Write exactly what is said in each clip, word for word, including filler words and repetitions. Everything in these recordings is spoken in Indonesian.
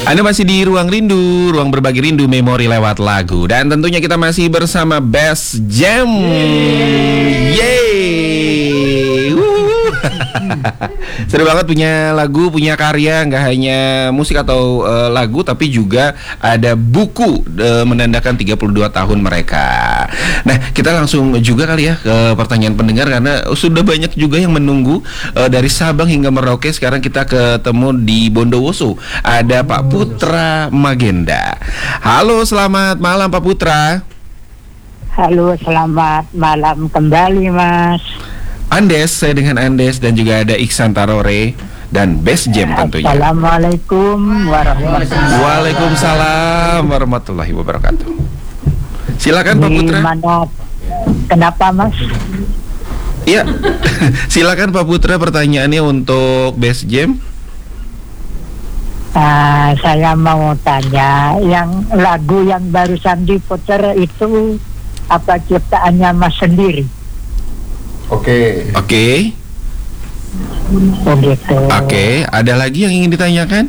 Anda masih di Ruang Rindu, ruang berbagi rindu memori lewat lagu. Dan tentunya kita masih bersama Best Jam. Yeay. Seru banget punya lagu, punya karya. Nggak hanya musik atau uh, lagu, tapi juga ada buku uh, menandakan tiga puluh dua tahun mereka. Nah, kita langsung juga kali ya ke pertanyaan pendengar, karena sudah banyak juga yang menunggu uh, dari Sabang hingga Merauke. Sekarang kita ketemu di Bondowoso. Ada Pak Putra Magenda. Halo, selamat malam Pak Putra. Halo, selamat malam kembali Mas Andes, saya dengan Andes, dan juga ada Iksan Tarore dan Best Jam tentunya. Assalamualaikum warahmatullahi wabarakatuh. Waalaikumsalam warahmatullahi wabarakatuh. Silakan Pak Putra. Mana, kenapa Mas? Iya. Silakan Pak Putra, pertanyaannya untuk Best Jam. Uh, saya mau tanya, yang lagu yang barusan diputar itu apa ciptaannya Mas sendiri? Oke. Oke. Oh gitu. Oke, ada lagi yang ingin ditanyakan?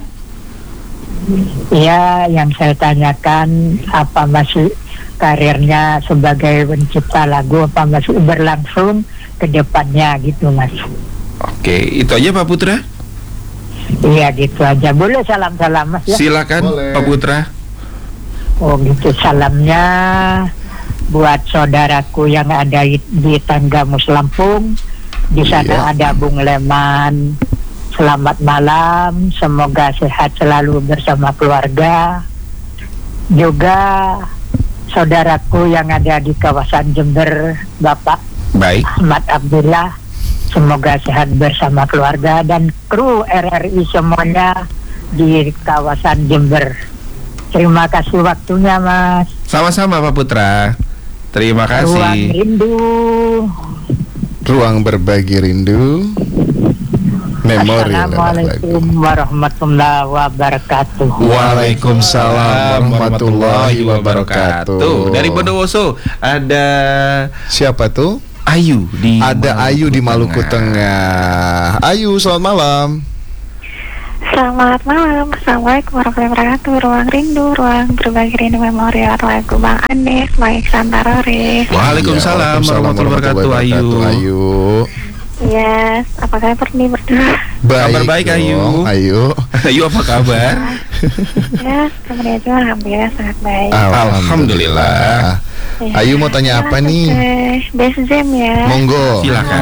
Iya, yang saya tanyakan, apa masih karirnya sebagai pencipta lagu, apa masih berlangsung ke depannya gitu Mas? Oke, itu aja Pak Putra. Iya gitu aja. Boleh salam-salam Mas ya? Silakan. Boleh. Pak Putra. Oh gitu, salamnya buat saudaraku yang ada di Tanggamus Lampung. Di sana iya. Ada Bung Leman. Selamat malam, semoga sehat selalu bersama keluarga. Juga saudaraku yang ada di kawasan Jember, Bapak Baik. Ahmad Abdullah, semoga sehat bersama keluarga, dan kru R R I semuanya di kawasan Jember. Terima kasih waktunya Mas. Sama-sama Pak Putra. Terima kasih. Ruang Rindu, ruang berbagi rindu memori. Assalamualaikum warahmatullahi wabarakatuh. Waalaikumsalam warahmatullahi wabarakatuh. Dari Bondowoso ada siapa tuh? Ayu di Ada Maluku Ayu di Maluku Tengah. Tengah. Ayu, selamat malam. Selamat malam. Assalamualaikum warahmatullahi wabarakatuh. Ruang Rindu, ruang berbagi rindu memori lagu Bang Andes, Bang Iksan Tarore. Waalaikumsalam warahmatullahi wabarakatuh. Ayu. Ayu. Yes, apa kabar nih berdua? Baik, kabar baik dong, Ayu. Ayu. Ayu apa kabar? Ya, kabarnya juga alhamdulillah sangat baik. Alhamdulillah. Ya. Ayu mau tanya apa nih? Best Jam ya. Monggo. Silakan.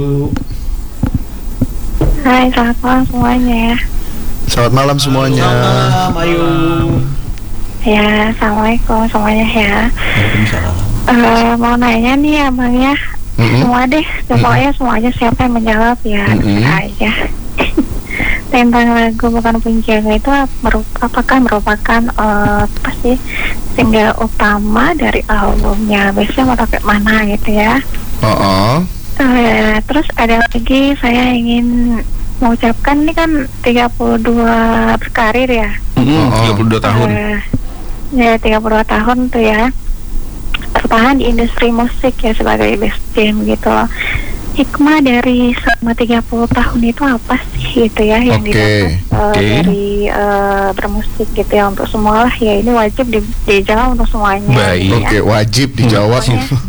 Hai, selamat malam semuanya. Selamat malam semuanya. Selamat malam Ayu. Ya, assalamualaikum semuanya ya. Waalaikumsalam. Uh, mau nanya nih abang ya. Mm-hmm. Semua deh, pokoknya mm-hmm. semuanya siapa yang menjawab ya, mm-hmm. aja. Tentang lagu Bukan Penjaga itu merup- apakah merupakan uh, apa sih single utama dari albumnya? Biasanya mau pakai mana gitu ya? Oh. Uh, terus ada lagi, saya ingin mengucapkan ini kan tiga puluh dua berkarir ya. Mm-hmm. tiga puluh dua tahun. Uh, ya tiga puluh dua tahun tuh ya. Bertahan di industri musik ya sebagai Best Jam gitu loh. Hikmah dari selama tiga puluh tahun itu apa sih gitu ya yang okay. didapat uh, okay. dari uh, bermusik gitu ya untuk semua lah ya, ini wajib di, dijawab untuk semuanya. Baik. Oke, okay, ya. wajib dijawab.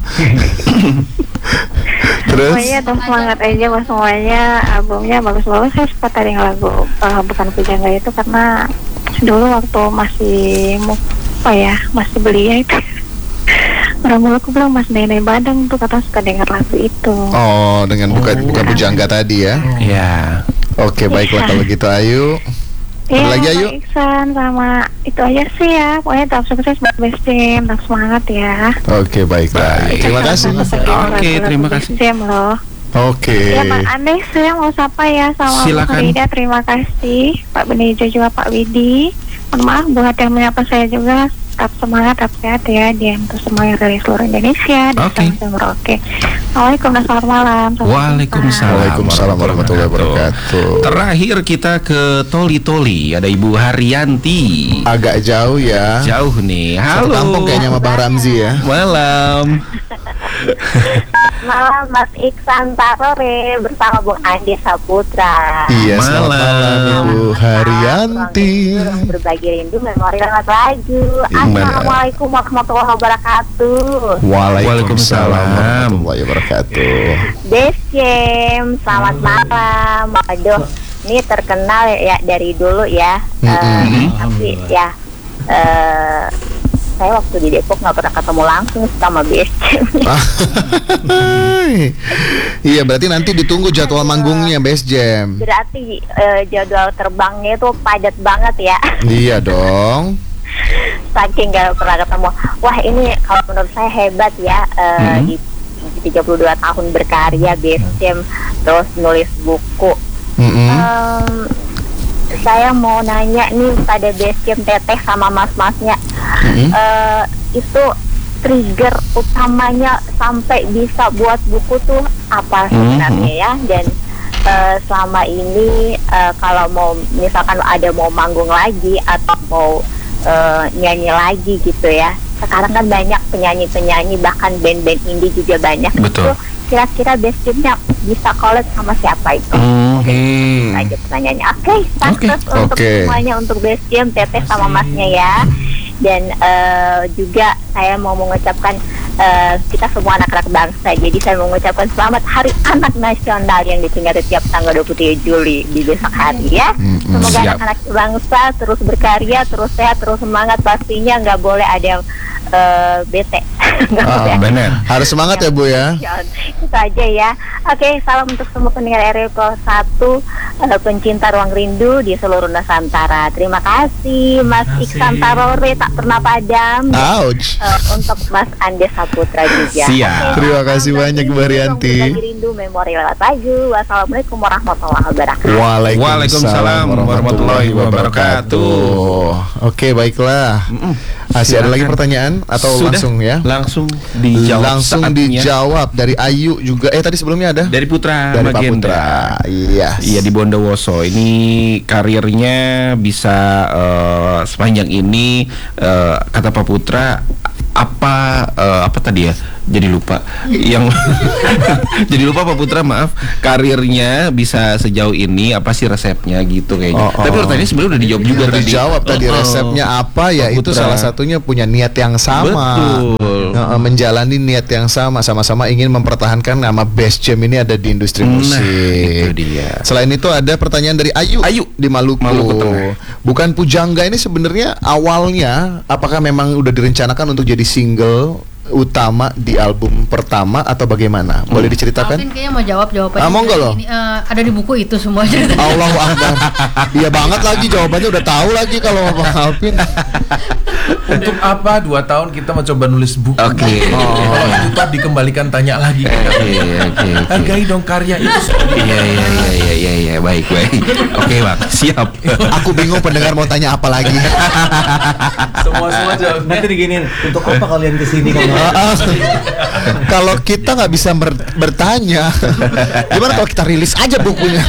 Terus? Pokoknya terus semangat aja buat semuanya, albumnya bagus-bagus. Saya suka tadi lagu uh, Bukan Pujangga itu karena dulu waktu masih apa ya masih belia itu. Orang aku bilang Mas Nenek Badang tuh kata suka dengar lagu itu. Oh, dengan buka, oh. bukan pujangga tadi ya. Iya. Oke, baiklah kalau gitu Ayu. Iya, lagi Ayu? Iksan sama itu aja sih ya. Pokoknya tetap sukses buat Best Jam, tetap semangat ya. Oke, baiklah. Baik. Terima kasih. Oke, terima kasih. Best Jam loh. Oke. Ya Pak Andes, saya mau sapa ya sama Silakan. Pak Rida, terima kasih. Pak Benejo juga Pak Widi. Mohon maaf buat yang menyapa saya juga. Tetap semangat, tetap sehat ya, dia untuk semua yang dari seluruh Indonesia. Oke. Oke. Assalamualaikum dan selamat malam. Waalaikumsalam. Waalaikumsalam warahmatullahi wabarakatuh. Terakhir kita ke Toli Toli, ada Ibu Haryanti. Agak jauh ya. Jauh nih. Satu Halo. kampung kayaknya sama Bang Ramzi ya. Malam. malam Mas Iksan Tarore bersama Bung Andi Saputra. Iya, selamat Malam. malam Ibu Haryanti. Ruang berbagi rindu memori lewat lagu. Gimana? Assalamualaikum warahmatullahi wabarakatuh. Waalaikumsalam Waalaikumsalam. warahmatullahi wabarakatuh. Desiem, selamat malam. Aduh, ini terkenal ya dari dulu ya. Eh, Mm-mm. tapi ya, eh, saya waktu di Depok nggak pernah ketemu langsung sama Desiem. Iya, berarti nanti ditunggu jadwal manggungnya Best Jam. Berarti eh, jadwal terbangnya itu padat banget ya. Iya dong. Saking gak pernah ketemu. Wah, ini kalau menurut saya hebat ya. eh, Mhm. Di tiga puluh dua tahun berkarya Desiem, terus nulis buku. Mm-mm. Em, saya mau nanya nih pada Desiem, Teteh sama mas-masnya, Mm-mm. eh, itu trigger utamanya sampai bisa buat buku tuh apa sebenarnya ya? Dan eh, selama ini eh, kalau mau misalkan ada mau manggung lagi atau mau eh, nyanyi lagi gitu ya, sekarang kan banyak penyanyi-penyanyi bahkan band-band indie juga banyak. Betul. Itu kira-kira Desiemnya bisa collab sama siapa itu? Oke. Aja pertanyaannya. Oke, sukses Oke. untuk Oke. semuanya, untuk Desiem, Teteh sama Masnya ya. Dan eh, juga saya mau mengucapkan eh, kita semua anak-anak bangsa. Jadi saya mau mengucapkan selamat Hari Anak Nasional yang diperingati tiap tanggal dua puluh tiga Juli di besok hari ya. Mm-mm. Semoga Siap. anak-anak bangsa terus berkarya, terus sehat, terus semangat. Pastinya nggak boleh ada yang eh, bete. Nggak Ah, boleh. Benar. Harus semangat ya Bu ya. Ya, itu aja ya. Oke, salam untuk semua pendengar R W satu, eh, pencinta ruang rindu di seluruh Nusantara. Terima kasih Mas Iksan Tarore, tak pernah padam. Ouch. Eh, untuk Mas Andes Saputra juga. Siap. Oke, Terima salam kasih dari banyak, Bu Ruang Haryanti. Berbagi Rindu memori lewat lagu. Wassalamualaikum warahmatullahi wabarakatuh. Waalaikumsalam warahmatullahi wabarakatuh. Oke, baiklah. Masih ada lagi Silakan. pertanyaan atau Sudah? langsung ya? Langsung dijawab. Langsung saatnya. dijawab dari Ayu juga. Eh tadi sebelumnya ada? Dari Putra Dari Pak Magenda. Putra. Iya. Iya, di Bondowoso. Ini karirnya bisa eh, sepanjang ini eh, kata Pak Putra apa eh, apa tadi ya? Jadi lupa. Yang jadi lupa Pak Putra, maaf. Karirnya bisa sejauh ini apa sih resepnya gitu kayaknya. Oh, oh. Tapi pertanyaannya sebenarnya udah dijawab juga Udah tadi. dijawab tadi Oh, oh. resepnya apa ya? Pak Itu Putra. salah satunya punya niat yang sama. Betul. Nah, menjalani niat yang sama, sama-sama ingin mempertahankan nama Best Jam ini ada di industri Nah, musik. itu dia. Selain itu ada pertanyaan dari Ayu, Ayu, di Maluku. Maluku Tengah. Bukan Pujangga ini sebenarnya awalnya apakah memang udah direncanakan untuk jadi single utama di album pertama atau bagaimana? Boleh diceritakan? Alvin kayaknya mau jawab jawabannya. Ah, monggo loh. Ini, eh, ada di buku itu semuanya. Allahu Akbar. Iya banget lagi jawabannya udah tahu lagi kalau Bang Alvin. Untuk apa dua tahun kita mencoba nulis buku? Oke. Kalau itu toh dikembalikan tanya lagi. Oke, oke, oke. Hargai dong karya itu. Iya, iya, iya, iya, iya, iya, baik, baik. Oke, Bang. Siap. Aku bingung pendengar mau tanya apa lagi. Semua semua jawab. Nanti diginiin, untuk apa kalian kesini kalau Ah, ah. Kalau kita nggak bisa ber- bertanya, gimana kalau kita rilis aja bukunya?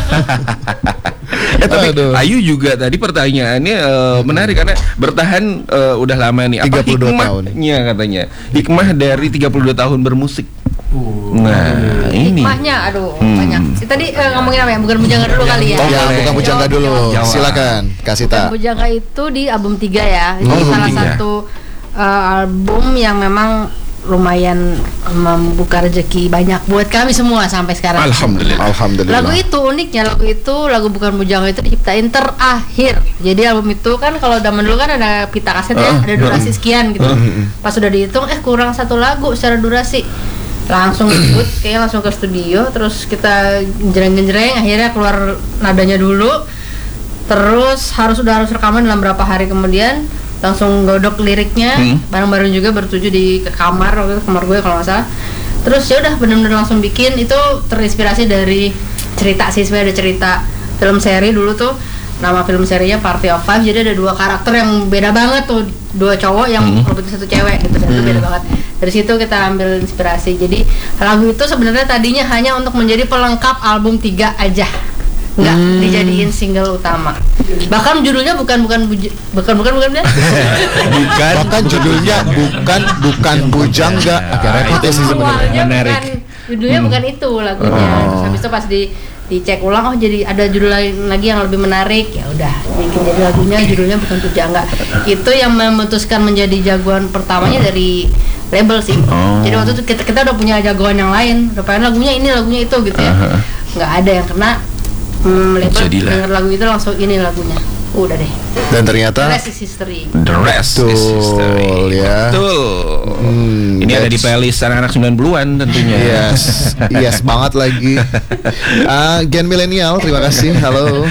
Eh, tapi Aduh. Ayu juga tadi pertanyaannya eh, menarik karena bertahan eh, udah lama nih. Apa tiga puluh dua tahun. hikmahnya katanya? Hikmah dari tiga puluh dua tahun bermusik. Uh, Nah, ini. Hikmahnya, aduh, Hmm. banyak. Tadi eh, ngomongin apa ya? Bukan Bujangga dulu kali ya. Ya, boleh. bukan Pujangga dulu. Jawab. Silakan, kasih Bukan tak. Bujangga itu di album tiga ya. Itu Oh, album salah tiga. satu eh, album yang memang lumayan membuka rezeki banyak buat kami semua sampai sekarang. Alhamdulillah. Alhamdulillah. Lagu itu uniknya, lagu itu lagu Bukan Bujangga itu diciptain terakhir. Jadi album itu kan kalau zaman dulu kan ada pita kaset ya, Uh, ada durasi sekian gitu. Pas sudah dihitung, eh kurang satu lagu secara durasi. Langsung ikut, kayaknya langsung ke studio, terus kita genjreng-genjreng, akhirnya keluar nadanya dulu. Terus harus udah harus rekaman dalam berapa hari kemudian, langsung godok liriknya, Hmm. bareng-bareng juga bertujuh di ke kamar waktu itu, kamar gue kalau nggak salah. Terus ya udah benar-benar langsung bikin. Itu terinspirasi dari cerita sih, sebenarnya ada cerita film seri dulu tuh, nama film serinya Party of Five. Jadi ada dua karakter yang beda banget tuh, dua cowok yang Hmm. ngerebut satu cewek gitu, dan itu beda banget. Dari situ kita ambil inspirasi. Jadi lagu itu sebenarnya tadinya hanya untuk menjadi pelengkap album tiga aja, nggak dijadiin single utama. Bahkan judulnya bukan bukan buj- bukan bukan bukan bukan. Bukan. Bahkan judulnya bukan bukan Pujangga. Agak repot ya sih sebenarnya. Awalnya Menarik. bukan judulnya Hmm. bukan itu lagunya. Oh. Terus habis itu pas di dicek ulang, oh jadi ada judul lain lagi yang lebih menarik, ya udah bikin jadi lagunya judulnya bukan Untuk Jangga. Itu yang memutuskan menjadi jagoan pertamanya dari label sih. Oh. Jadi waktu itu kita, kita udah punya jagoan yang lain, udah pengen lagunya ini lagunya itu gitu ya. Aha. Nggak ada yang kena, hmm, label Jadilah. denger lagu itu langsung ini lagunya. Udah deh. Dan ternyata The rest is history. The rest is history. Betul, ya. Betul. Hmm, Ini ada di that's- playlist anak-anak sembilan puluhan tentunya. Yes, yes banget lagi. Ah, Gen milenial, terima kasih. Halo.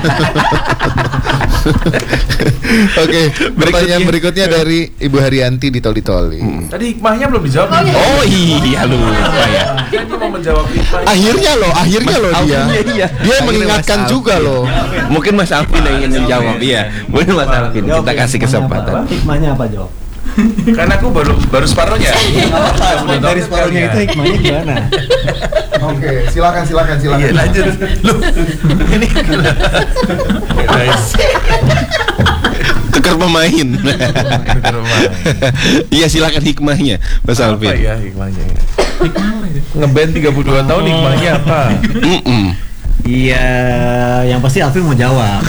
Oke, pertanyaan berikutnya dari Ibu Haryanti di Toli Toli. Tadi hikmahnya belum dijawab. Oh, iya. Oh iya lupa ya. Kan dia mau menjawab hikmahnya. Akhirnya loh, akhirnya loh dia. Alvin, iya. Dia Akhirnya mengingatkan Mas juga Alvin. loh. Mungkin Mas Alvin yang ingin menjawab. Iya, mungkin Mas Alvin. Jawab, Kita kasih hikmahnya kesempatan. apa? Hikmahnya apa jawab? Karena aku baru baru separuhnya. Dari separuhnya itu hikmahnya gimana? Oke, silakan silakan silakan. Iya lanjut. Lu ini Tukar pemain. Iya silakan hikmahnya Mas apa Alvin. ya hikmahnya? Ngeband tiga puluh dua tahun hikmahnya apa? Mm-mm. Iya, yang pasti Alvin mau jawab.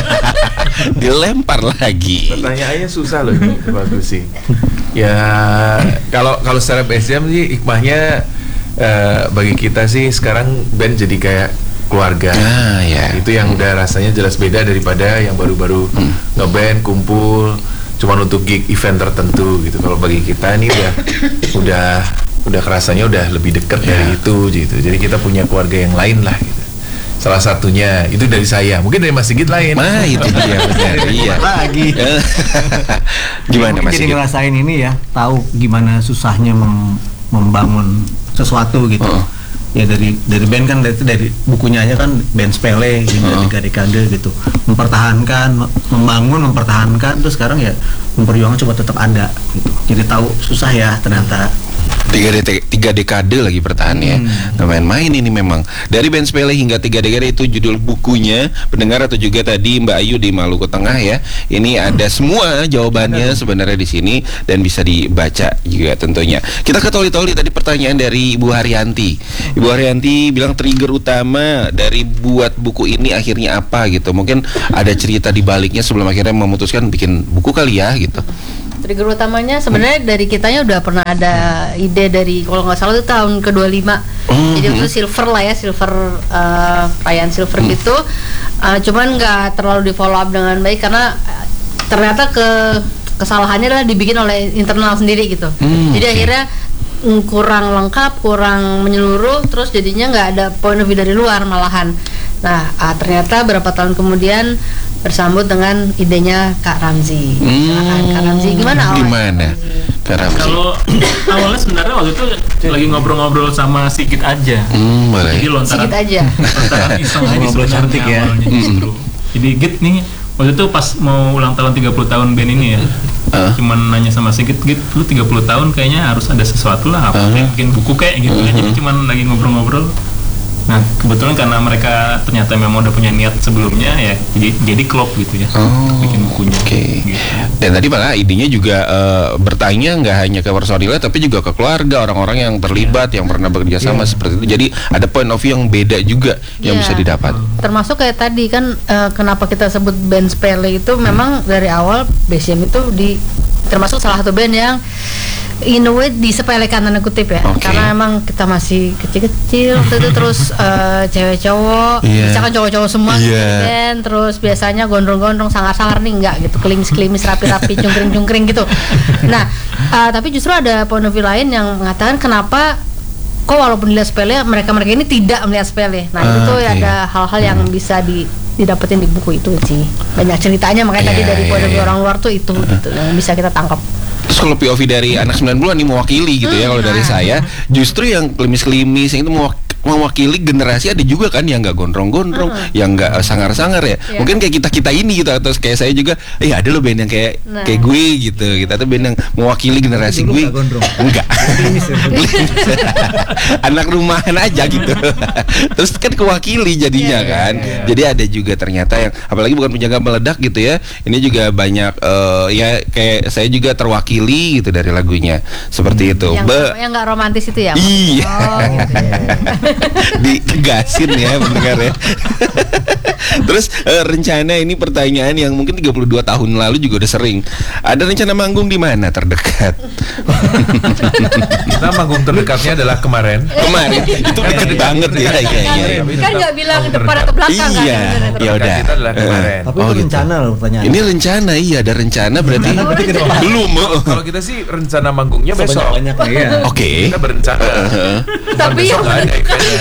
Dilempar lagi. Pertanyaannya susah loh ini, bagus sih. Ya kalau kalau secara B S D M sih hikmahnya eh, bagi kita sih sekarang band jadi kayak keluarga. Ah ya. Itu yang udah rasanya jelas beda daripada yang baru-baru ngeband kumpul cuman untuk gig event tertentu gitu. Kalau bagi kita ini udah udah udah kerasanya udah lebih dekat dari itu gitu. Jadi kita punya keluarga yang lain lah gitu. Salah satunya itu dari saya, mungkin dari Mas Sigit lain. Nah itu dia benar. Iya. Lagi. Gimana Mungkin Mas jadi Sigit? ngerasain ini ya, tahu gimana susahnya mem- membangun sesuatu gitu. Oh. Ya dari dari band kan dari, dari bukunya aja kan band sepele gitu, Oh. tiga dekade gitu. Mempertahankan, mem- membangun, mempertahankan, terus sekarang ya memperjuangkan coba tetap ada gitu. Jadi tahu susah ya ternyata. Tiga, de- tiga dekade lagi pertahannya. Nggak main-main ini memang. Dari band sepele hingga tiga dekade itu judul bukunya. Pendengar atau juga tadi Mbak Ayu di Maluku Tengah ya. Ini ada semua jawabannya sebenarnya di sini dan bisa dibaca juga tentunya. Kita ke Toli-Toli tadi pertanyaan dari Ibu Haryanti. Ibu Haryanti bilang trigger utama dari buat buku ini akhirnya apa gitu. Mungkin ada cerita di baliknya sebelum akhirnya memutuskan bikin buku kali ya gitu. Trigger utamanya sebenarnya dari kitanya udah pernah ada ide dari kalau nggak salah itu tahun ke dua puluh lima. Mm-hmm. Jadi itu silver lah ya, silver uh, perayaan silver gitu. Uh, cuman nggak terlalu di follow up dengan baik karena uh, ternyata ke kesalahannya adalah dibikin oleh internal sendiri gitu. Mm, Jadi okay. akhirnya mm, kurang lengkap, kurang menyeluruh, terus jadinya nggak ada point of view dari luar malahan. Nah uh, ternyata berapa tahun kemudian bersambut dengan idenya Kak Ramzi. Silakan Kak Ramzi, gimana awalnya? Gimana? Kak Ramzi. Kalau awalnya sebenarnya waktu itu lagi ngobrol-ngobrol sama Sigit aja. Hmm, boleh. Jadi lontaran Sedikit aja. lontaran iseng aja Ngobrol sebenarnya cantik ya. awalnya justru. Jadi Git nih waktu itu pas mau ulang tahun tiga puluh tahun band ini ya. Ah. Cuman nanya sama Sigit, Git lu tiga puluh tahun kayaknya harus ada sesuatu lah, apa Ah. kayak bikin buku kayak gitu ya. Jadi cuman lagi ngobrol-ngobrol. Nah kebetulan karena mereka ternyata memang udah punya niat sebelumnya ya, jadi jadi klop gitu ya, Oh, bikin bukunya. Oke. Gitu. Dan tadi malah idenya juga eh, bertanya nggak hanya ke personilnya tapi juga ke keluarga, orang-orang yang terlibat, yang pernah bekerja sama seperti itu. Jadi ada point of view yang beda juga yang Iya. bisa didapat. Termasuk kayak tadi kan eh, kenapa kita sebut band sepele itu memang dari awal B S M itu di termasuk salah satu band yang in a way disepelekan tanda kutip ya. Oke. Karena emang kita masih kecil-kecil waktu itu terus eh, cewek cowok, Iya. misalkan cowok-cowok semua gitu Iya. kan, terus biasanya gondrong-gondrong sangar-sangar nih enggak gitu, kelimis-kelimis rapi-rapi cungkring-cungkring gitu. Nah, eh, tapi justru ada point of view lain yang mengatakan kenapa kok walaupun dilihat sepele mereka-mereka ini tidak melihat sepele. Nah, Ah, itu oke. ada hal-hal yang bisa di didapetin di buku itu sih. Banyak ceritanya makanya tadi Iya, dari iya, point of view iya. orang luar tuh itu gitu yang bisa kita tangkap. Terus kalau P O V dari anak sembilan puluhan nih mewakili gitu ya kalau dari saya, justru yang klimis-klimis yang itu mewak- mewakili generasi, ada juga kan yang nggak gondrong-gondrong, uh-huh. yang nggak uh, sangar-sangar ya. Yeah. Mungkin kayak kita-kita ini gitu, atau kayak saya juga, eh ada loh band yang kayak nah. kayak gue gitu. Kita tuh band yang mewakili generasi gue. Enggak. Anak rumahan aja gitu. Terus kan kewakili jadinya yeah, kan. Yeah, yeah. Jadi ada juga ternyata yang apalagi bukan penjaga meledak gitu ya. Ini juga banyak uh, ya kayak saya juga terwakili gitu dari lagunya. Seperti itu. Yang Be- yang nggak romantis itu ya. Iya. Oh, gitu. Ditegasin ya pendengar ya. Terus uh, rencana ini pertanyaan yang mungkin tiga puluh dua tahun lalu juga udah sering. Ada rencana manggung di mana terdekat? Kita manggung terdekatnya adalah kemarin. Kemarin itu deket banget ya. Iya iya. Kan nggak bilang depan atau belakang kan. Iya. Ya udah. Kita adalah kemarin. Tapi itu rencana loh pertanyaan. Ini rencana, iya ada rencana berarti. Belum. Kalau kita sih rencana manggungnya besok. Banyak ya. Oke. Kita berencana. Tapi yang ada eventnya.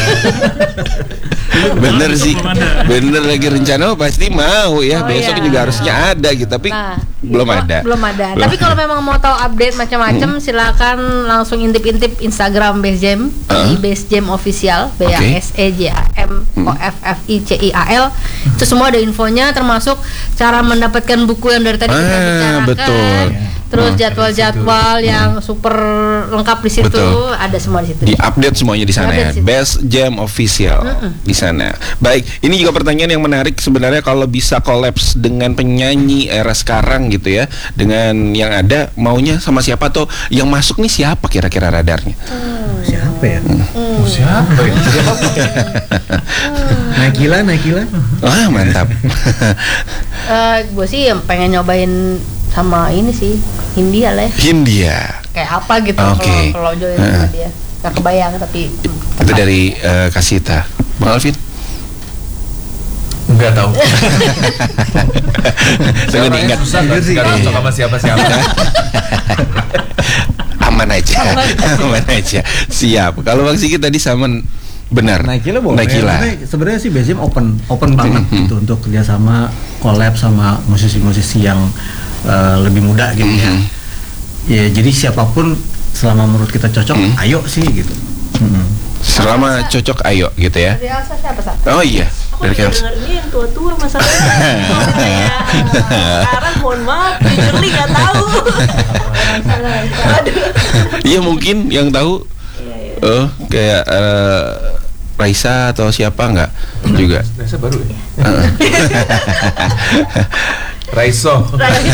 Bener sih, bener lagi rencana oh, pasti mau ya. Oh, besok iya. juga harusnya ada gitu, tapi nah, belum ada. Belum ada. Belum. Tapi kalau memang mau tahu update macam-macam, hmm. silakan langsung intip-intip Instagram Base Jam, uh. di Base Jam Official, B A S E J A M O F F I C I A L. Hmm. Itu semua ada infonya, termasuk cara mendapatkan buku yang dari tadi ah, kita bicarakan. Betul. Terus jadwal-jadwal hmm. yang super lengkap di situ, betul. Ada semua di situ. Di update semuanya di sana ya. Base Jam Official hmm. di sana. Baik, ini juga pertanyaan yang menarik sebenarnya, kalau bisa kolaps dengan penyanyi era sekarang gitu ya, dengan yang ada, maunya sama siapa tuh? Yang masuk nih siapa kira-kira radarnya? Hmm. Siapa ya? Hmm. Oh, siapa ya? Nakila, Nakila. Wah, mantap. uh, gue sih yang pengen nyobain sama ini sih, Hindia lah ya. Hindia. Kayak apa gitu okay. kalau kalau join sama dia. Gak kebayang tapi hmm, itu dari uh, Kasita. Bang Alvin? Enggak tahu. Saya nggak ingat. Susah kan sih sama siapa-siapa. Aman aja. Aman aja. Siap. Kalau Bang Siki tadi sama benar. Nakila boleh. Nakila. Sebenarnya sih Base Jam open open banget mm-hmm. gitu untuk kerjasama collab sama musisi-musisi yang uh, lebih muda gitu mm-hmm. ya. Ya jadi siapapun selama menurut kita cocok, mm-hmm. ayo sih gitu. Mm-hmm. Selama cocok ayo gitu ya. Dari Elsa siapa sih? Oh iya. Dari Elsa. Dengernya yang tua-tua masalahnya. Sekarang mohon maaf, jujurly nggak tahu. Iya mungkin yang tahu. Oh kayak uh, Raisa atau siapa nggak juga? Raisa baru ya. Raiso.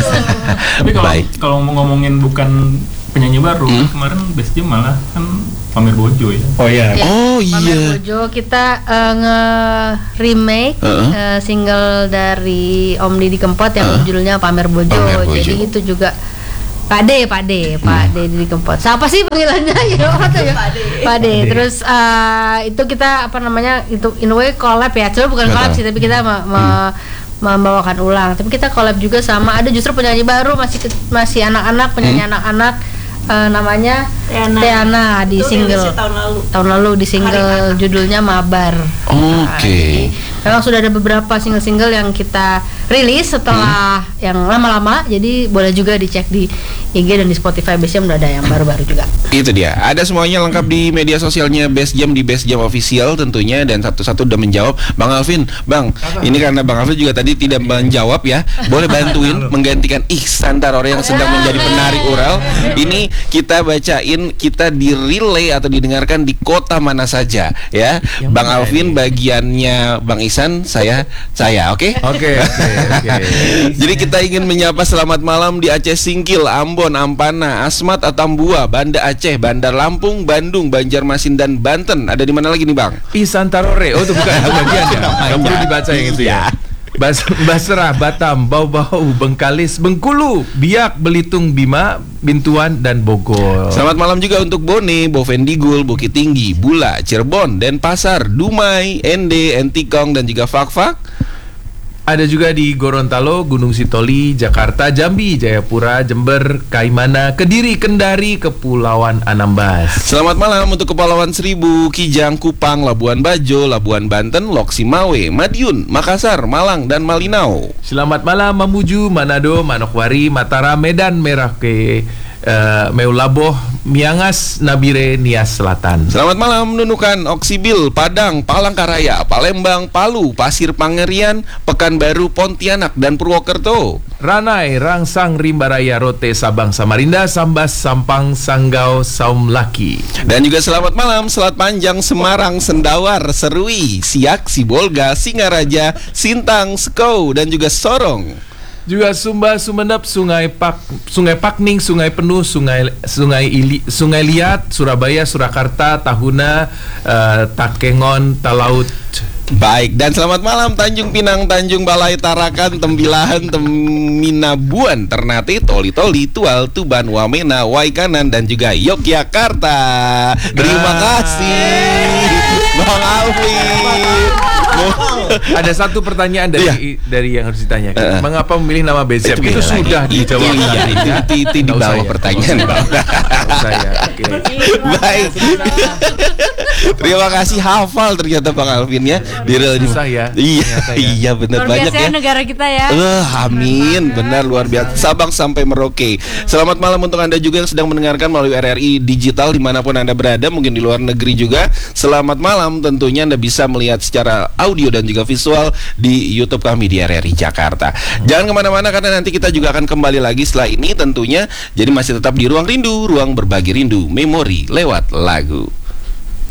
Tapi kalau kalau mau ngomongin bukan penyanyi baru, hmm? kemarin Base Jam malah kan Pamer Bojo ya. Oh iya. Ya, oh iya. Pamer Bojo kita uh, nge-remake uh-huh. uh, single dari Om Didi Kempot yang uh-huh. judulnya Pamer Bojo. Pamer Bojo. Jadi itu juga Pak D, Pak D, Pak D Didi Kempot. Siapa sih panggilannya? Ya, apa ya? Pak D. Pak D. Terus uh, itu kita apa namanya? Itu in a way collab ya. Coba bukan collab sih, tapi kita ma- ma- hmm. membawakan ulang. Tapi kita collab juga sama ada justru penyanyi baru masih masih anak-anak, penyanyi hmm. anak-anak uh, namanya Teana, Teana di itu single tahun lalu. Tahun lalu di single judulnya Mabar. Oke. Okay. Nah, memang sudah ada beberapa single-single yang kita rilis setelah hmm. yang lama-lama, jadi boleh juga dicek di I G dan di Spotify Base Jam udah ada yang baru-baru juga. Itu dia. Ada semuanya lengkap di media sosialnya Base Jam di Base Jam Official tentunya, dan satu-satu udah menjawab. Bang Alvin, Bang, apa? Ini karena Bang Alvin juga tadi tidak menjawab ya. Boleh bantuin menggantikan Ihsan Tarore yang sedang menjadi penari Ural. Ini kita bacain, kita di relay atau didengarkan di kota mana saja ya. Yang Bang Alvin bagiannya Bang Ihsan, saya saya, oke? Oke, oke, oke. Jadi kita ingin menyapa selamat malam di Aceh Singkil, Ambon, Ampana, Asmat, Atambua, Banda Aceh, Bandar Lampung, Bandung, Banjarmasin dan Banten. Ada di mana lagi nih Bang? Ihsan Tarore. Oh itu bukan bagian ya. Nggak perlu dibaca yang itu ya. Bas- Basrah, Batam, Bau-Bau, Bengkalis, Bengkulu, Biak, Belitung, Bima, Bintuan, dan Bogor. Selamat malam juga untuk Bone, Bovendigul, Bukit Tinggi, Bula, Cirebon, Denpasar, Dumai, Ende, Entikong, dan juga Fakfak. Ada juga di Gorontalo, Gunung Sitoli, Jakarta, Jambi, Jayapura, Jember, Kaimana, Kediri, Kendari, Kepulauan Anambas. Selamat malam untuk Kepulauan Seribu, Kijang, Kupang, Labuan Bajo, Labuan Banten, Loksimawe, Madiun, Makassar, Malang, dan Malinau. Selamat malam Mamuju, Manado, Manokwari, Mataram, Medan, Merauke, uh, Meulaboh, Miangas, Nabire, Nias Selatan. Selamat malam Nunukan, Oksibil, Padang, Palangkaraya, Palembang, Palu, Pasir Pangerian, Pekanbaru, Pontianak, dan Purwokerto. Ranai, Rangsang, Rimbaraya, Rote, Sabang, Samarinda, Sambas, Sampang, Sanggau, Saumlaki. Dan juga selamat malam Selat Panjang, Semarang, Sendawar, Serui, Siak, Sibolga, Singaraja, Sintang, Sekou, dan juga Sorong. Juga Sumba, Sumenep, Sungai Pak, Sungai Pakning, Sungai Penuh, Sungai Sungai Ili, Sungai Liat, Surabaya, Surakarta, Tahuna, uh, Takengon, Talaut. Baik, dan selamat malam Tanjung Pinang, Tanjung Balai, Tarakan, Tembilahan, Teminabuan, Ternate, Toli Toli, Tual, Tuban, Wamena, Waikanan, dan juga Yogyakarta. Terima kasih Bang Alvin. Ada satu pertanyaan dari Iya. dari yang harus ditanyakan. Uh, Mengapa memilih nama Bezep? Itu, beda sudah lagi. dijawab Itu, iya, tadi, itu, ya. itu, itu di Nggak usah bawah ya. pertanyaan. Nggak usah ya. Oke. Baik. Terima kasih, hafal ternyata Bang Alvin ya. Di Susah ya, Iya, ternyata ya. iya benar Luar banyak biasa ya. ya negara kita ya. Eh, amin, benar luar biasa. Sabang sampai Merauke. Selamat malam untuk Anda juga yang sedang mendengarkan melalui R R I Digital dimanapun Anda berada, mungkin di luar negeri juga. Selamat malam, tentunya Anda bisa melihat secara audio dan juga visual di YouTube kami di R R I Jakarta. Jangan kemana-mana karena nanti kita juga akan kembali lagi setelah ini tentunya. Jadi masih tetap di Ruang Rindu, ruang berbagi rindu, memori lewat lagu.